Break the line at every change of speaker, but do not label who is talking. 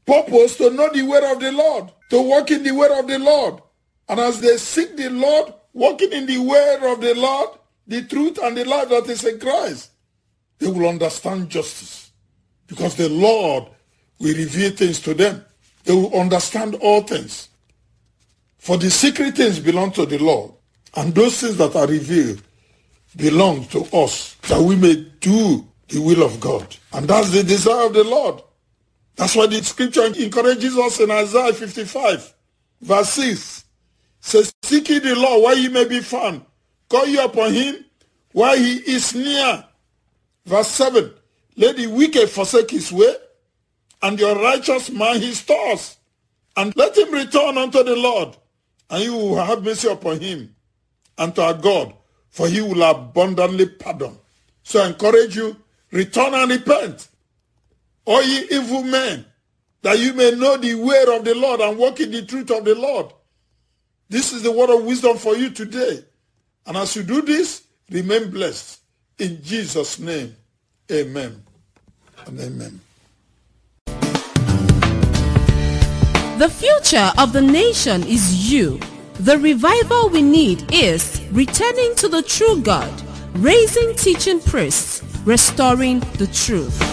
purpose to know the word of the Lord, to walk in the word of the Lord. And as they seek the Lord, walking in the word of the Lord, the truth and the life that is in Christ, they will understand justice. Because the Lord will reveal things to them. They will understand all things. For the secret things belong to the Lord. And those things that are revealed belong to us, that we may do the will of God. And that's the desire of the Lord. That's why the scripture encourages us in Isaiah 55, verse 6. Says, seek ye the Lord while he may be found. Call ye upon him while he is near. Verse 7. Let the wicked forsake his way, and your righteous man his thoughts. And let him return unto the Lord, and he will have mercy upon him, and to our God, for he will abundantly pardon. So I encourage you, return and repent, all ye evil men, that you may know the way of the Lord and walk in the truth of the Lord. This is the word of wisdom for you today. And as you do this, remain blessed. In Jesus' name, amen and amen.
The future of the nation is you. The revival we need is returning to the true God, raising teaching priests, restoring the truth.